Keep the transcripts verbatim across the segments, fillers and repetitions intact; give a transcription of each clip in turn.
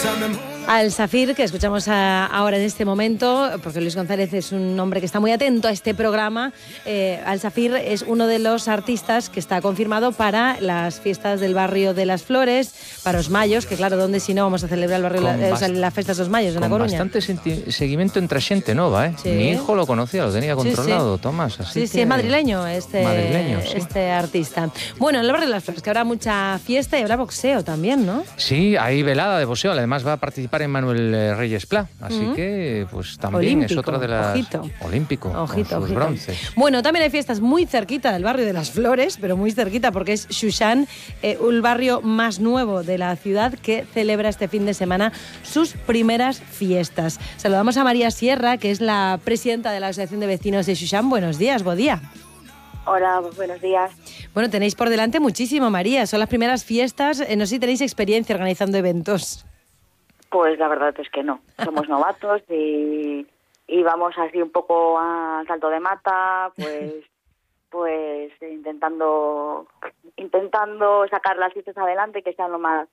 Al Safir, que escuchamos a, ahora en este momento, porque Luis González es un hombre que está muy atento a este programa. eh, Al Safir es uno de los artistas que está confirmado para las fiestas del barrio de las Flores, para los Mayos, que claro, ¿dónde si no vamos a celebrar el barrio, la, eh, o sea, las fiestas de los Mayos en La Coruña? Con bastante senti- seguimiento entre xente nova, ¿eh? Sí. Mi hijo lo conocía, lo tenía controlado, sí, sí. Tomás. Así Sí, que... sí, es madrileño este, Madrileño, sí. este artista. Bueno, en el barrio de las Flores, que habrá mucha fiesta y habrá boxeo también, ¿no? Sí, hay velada de boxeo, además va a participar en Manuel Reyes Pla, así mm. que pues también olímpico, es otra de las... Ojito. Olímpico, ojito, con sus ojito. bronces. Bueno, también hay fiestas muy cerquita del barrio de las Flores, pero muy cerquita porque es Xuxán, eh, el barrio más nuevo de la ciudad que celebra este fin de semana sus primeras fiestas. Saludamos a María Sierra, que es la presidenta de la Asociación de Vecinos de Xuxán. Buenos días, bo día. Hola, buenos días. Bueno, tenéis por delante muchísimo, María. Son las primeras fiestas. Eh, no sé si tenéis experiencia organizando eventos. Pues la verdad es que no. Somos novatos y, y vamos así un poco a salto de mata, pues pues intentando intentando sacar las fiestas adelante, que sean lo más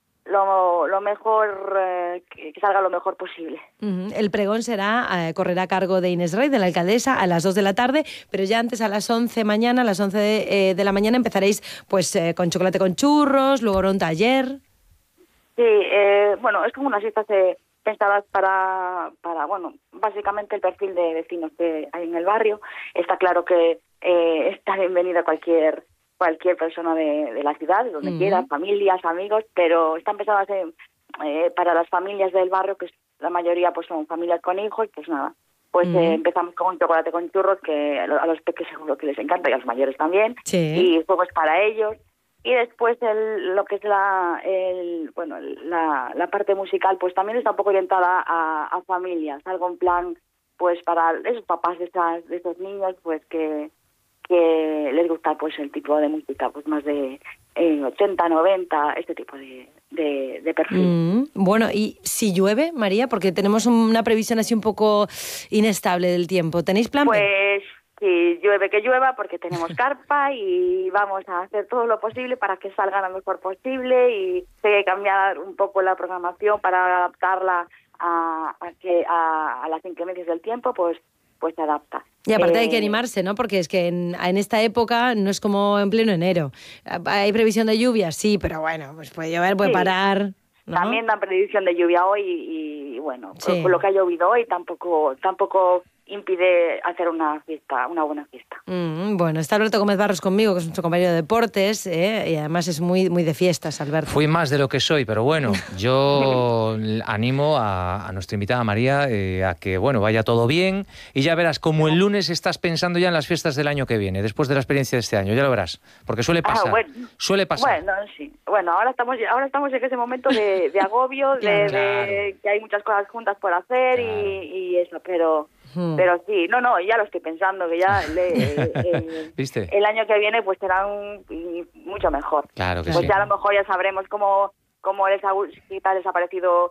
lo, lo mejor, eh, que, que salga lo mejor posible. Uh-huh. El pregón será, eh, correrá a cargo de Inés Rey, de la alcaldesa, a las dos de la tarde, pero ya antes a las once mañana, a las once de, eh, de la mañana empezaréis pues eh, con chocolate con churros, luego un taller. Sí, eh, bueno, es como unas fiestas eh, pensadas para, para, bueno, básicamente el perfil de vecinos que hay en el barrio. Está claro que eh, está bienvenida cualquier cualquier persona de, de la ciudad, donde uh-huh. quiera, familias, amigos, pero están pensadas eh, eh, para las familias del barrio, que la mayoría pues son familias con hijos, pues nada. Pues uh-huh. eh, empezamos con un chocolate con churros, que a los pequeños seguro que les encanta, y a los mayores también, sí. y juegos para ellos. Y después el, lo que es la el, bueno la, la parte musical, pues también está un poco orientada a, a familias, algo en plan pues para esos papás de esas de esos niños, pues que que les gusta pues el tipo de música, pues más de eh, ochenta, noventa, este tipo de, de, de perfil. Mm, bueno, y si llueve, María, porque tenemos una previsión así un poco inestable del tiempo, ¿tenéis plan? Pues si llueve, que llueva, porque tenemos carpa y vamos a hacer todo lo posible para que salga lo mejor posible, y hay que cambiar un poco la programación para adaptarla a, a, que, a, a las inclemencias del tiempo, pues pues se adapta. Y aparte eh, hay que animarse, ¿no? Porque es que en, en esta época no es como en pleno enero. ¿Hay previsión de lluvia? Sí, pero bueno, pues puede llover, puede sí. parar, ¿no? También dan predicción de lluvia hoy y, y bueno, sí. con lo que ha llovido hoy tampoco tampoco impide hacer una fiesta, una buena fiesta. Mm, bueno, está Alberto Gómez Barros conmigo, que es nuestro compañero de deportes, ¿eh? Y además es muy, muy de fiestas, Alberto. Fui más de lo que soy, pero bueno, yo animo a, a nuestra invitada María eh, a que bueno vaya todo bien, y ya verás como el lunes estás pensando ya en las fiestas del año que viene, después de la experiencia de este año, ya lo verás, porque suele pasar, ah, bueno, suele pasar. Bueno, sí. Bueno, ahora estamos ahora estamos en ese momento de, de agobio, de, claro. de que hay muchas cosas juntas por hacer, claro. y, y eso, pero Hmm. Pero sí, no, no, ya lo estoy pensando, que ya le, el, ¿Viste? el año que viene pues será un, mucho mejor. Claro que pues sí. ya a lo mejor ya sabremos cómo, cómo les ha, qué tal les ha parecido